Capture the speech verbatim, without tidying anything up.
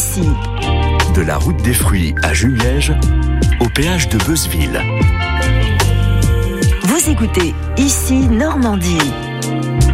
ici. De la route des fruits à Jumièges, au péage de Beuzeville. Vous écoutez Ici Normandie.